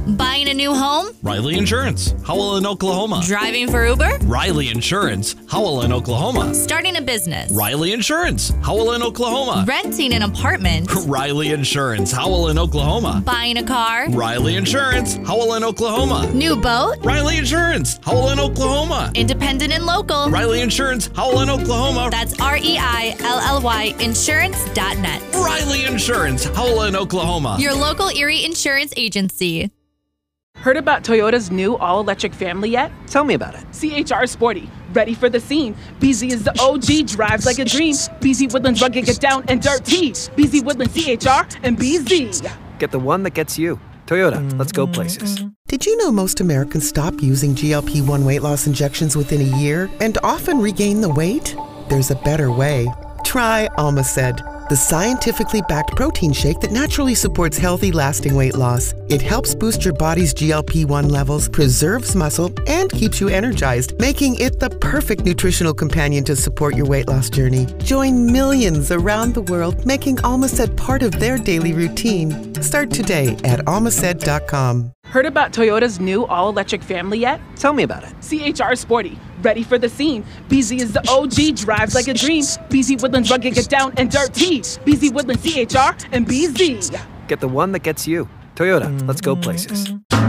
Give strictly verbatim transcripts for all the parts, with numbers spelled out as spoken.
Buying a new home? Riley Insurance, Howell in Oklahoma. Driving for Uber? Riley Insurance, Howell in Oklahoma. Starting a business? Riley Insurance, Howell in Oklahoma. Renting an apartment? Riley Insurance, Howell in Oklahoma. Buying a car? Riley Insurance, Howell in Oklahoma. New boat? Riley Insurance, Howell in Oklahoma. Independent and local? Riley Insurance, Howell in Oklahoma. That's R E I L L Y insurance dot net. Riley Insurance, Howell in Oklahoma. Your local Erie insurance agency. Heard about Toyota's new all-electric family yet? Tell me about it. C H R Sporty, ready for the scene. B Z is the O G, drives like a dream. B Z Woodlands rugged, get down and dirty. B Z Woodlands C H R and B Z. Get the one that gets you. Toyota, let's go places. Did you know most Americans stop using G L P one weight loss injections within a year and often regain the weight? There's a better way. Try Almaced, the scientifically backed protein shake that naturally supports healthy, lasting weight loss. It helps boost your body's G L P one levels, preserves muscle, and keeps you energized, making it the perfect nutritional companion to support your weight loss journey. Join millions around the world making Almaced part of their daily routine. Start today at almaced dot com. Heard about Toyota's new all-electric family yet? Tell me about it. C H R Sporty, ready for the scene. B Z is the O G, drives like a dream. B Z Woodlands rugged, get down and dirty. B Z Woodlands C H R and B Z. Get the one that gets you. Toyota, let's go places.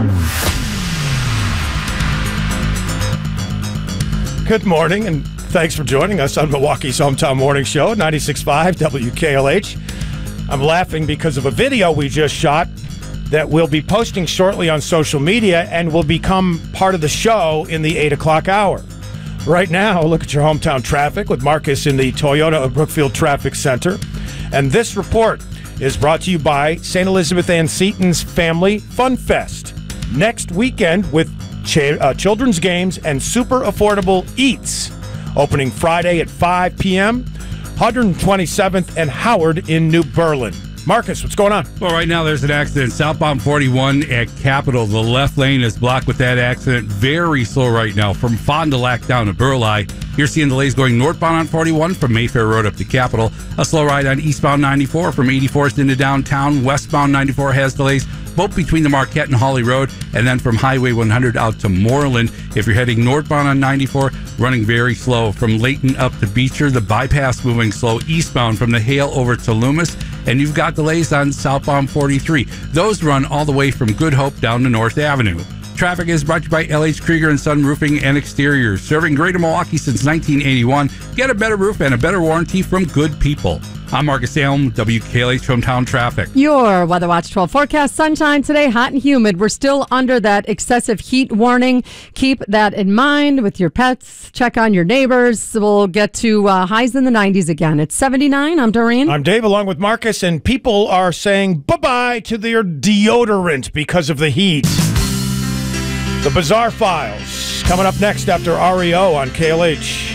Good morning, and thanks for joining us on Milwaukee's Hometown Morning Show, ninety-six point five W K L H. I'm laughing because of a video we just shot that we'll be posting shortly on social media and will become part of the show in the eight o'clock hour. Right now, look at your hometown traffic with Marcus in the Toyota of Brookfield Traffic Center. And this report is brought to you by Saint Elizabeth Ann Seton's Family Fun Fest. Next weekend with ch- uh, children's games and super affordable eats. Opening Friday at five p.m., one hundred twenty-seventh and Howard in New Berlin. Marcus, what's going on? Well, right now there's an accident southbound forty-one at Capitol. The left lane is blocked with that accident. Very slow right now from Fond du Lac down to Burleigh. You're seeing delays going northbound on forty-one from Mayfair Road up to Capitol. A slow ride on eastbound ninety-four from eighty-fourth into downtown. Westbound ninety-four has delays both between the Marquette and Holly Road, and then from Highway one hundred out to Moreland. If you're heading northbound on ninety-four, running very slow from Layton up to Beecher. The bypass moving slow eastbound from the Hale over to Loomis. And you've got delays on southbound forty-three. Those run all the way from Good Hope down to North Avenue. Traffic is brought to you by L H Krieger and Son Roofing and Exteriors, serving Greater Milwaukee since nineteen eighty-one. Get a better roof and a better warranty from good people. I'm Marcus Salem, W K L H Hometown Traffic. Your Weather Watch twelve forecast. Sunshine today, hot and humid. We're still under that excessive heat warning. Keep that in mind with your pets. Check on your neighbors. We'll get to uh, highs in the nineties again. It's seventy-nine. I'm Doreen. I'm Dave, along with Marcus, and people are saying bye-bye to their deodorant because of the heat. The Bizarre Files coming up next after R E O on K L H.